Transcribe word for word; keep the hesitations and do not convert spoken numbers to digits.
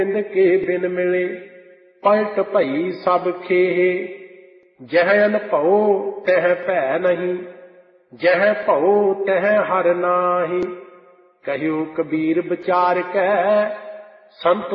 ਬਿੰਦ ਕੇ ਬਿਨ ਮਿਲੇ ਪਲਟ ਭਈ ਸਭ ਖੇਹੇ। ਜਹ ਅਨਭਉ ਤਹ ਭੈ ਨਹੀਂ, ਜਹ ਭਉ ਤਹ ਹਰਿ ਨਾਹੀਂ। ਕਹਿਓ ਕਬੀਰ ਵਿਚਾਰ ਕੈ ਸੰਤ